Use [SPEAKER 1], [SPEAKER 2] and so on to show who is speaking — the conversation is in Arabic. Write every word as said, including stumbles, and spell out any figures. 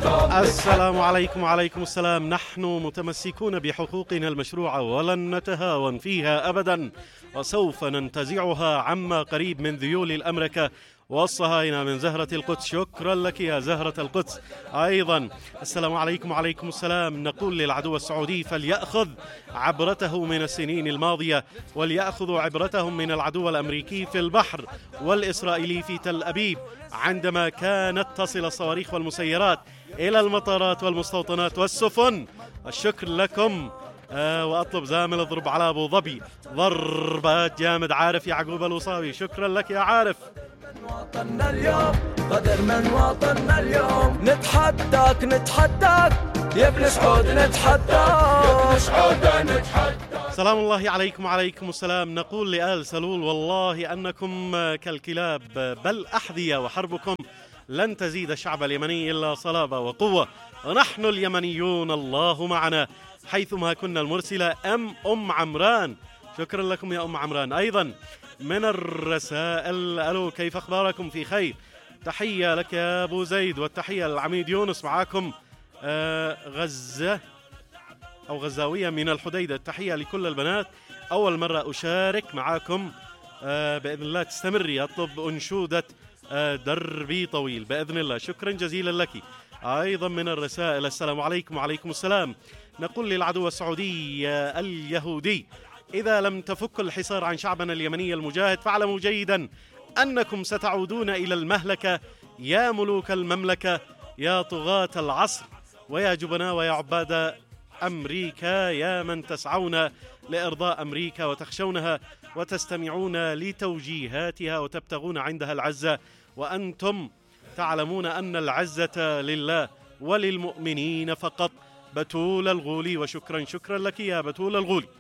[SPEAKER 1] السلام عليكم. وعليكم السلام. نحن متمسكون بحقوقنا المشروعة ولن نتهاون فيها أبدا، وسوف ننتزعها عما قريب من ذيول الأمريكا والصهاينة من زهرة القدس. شكرا لك يا زهرة القدس. أيضا السلام عليكم. وعليكم السلام. نقول للعدو السعودي فليأخذ عبرته من السنين الماضية، وليأخذ عبرتهم من العدو الأمريكي في البحر والإسرائيلي في تل أبيب عندما كانت تصل الصواريخ والمسيرات إلى المطارات والمستوطنات والسفن. الشكر لكم. آه وأطلب زامل اضرب على أبو ظبي ضربات جامد. عارف يعقوب الوصاوي، شكرا لك يا عارف.
[SPEAKER 2] وطننا اليوم قدر من وطننا اليوم، نتحداك نتحداك يا ابن سعود، نتحداك يا ابن سعود نتحداك.
[SPEAKER 1] سلام الله عليكم. وعليكم السلام. نقول لآل سلول والله أنكم كالكلاب بل أحذية، وحربكم لن تزيد الشعب اليمني إلا صلابة وقوة، ونحن اليمنيون الله معنا حيثما كنا. المرسلة أم أم عمران، شكرا لكم يا أم عمران. أيضا من الرسائل، ألو كيف أخباركم؟ في خير. تحية لك يا أبو زيد، والتحية للعميد يونس. معاكم آه غزة أو غزاوية من الحديدة. التحية لكل البنات، أول مرة أشارك معاكم. آه بإذن الله تستمري. أطلب أنشودة آه دربي طويل بإذن الله. شكرا جزيلا لك. أيضا من الرسائل، السلام عليكم. وعليكم السلام. نقول للعدو السعودي آه اليهودي إذا لم تفك الحصار عن شعبنا اليمني المجاهد فاعلموا جيدا أنكم ستعودون إلى المهلكة يا ملوك المملكة، يا طغاة العصر، ويا جبناء ويا عباد أمريكا، يا من تسعون لإرضاء أمريكا وتخشونها وتستمعون لتوجيهاتها وتبتغون عندها العزة، وأنتم تعلمون أن العزة لله وللمؤمنين فقط. بتول الغولي، وشكرا شكرا لك يا بتول الغولي.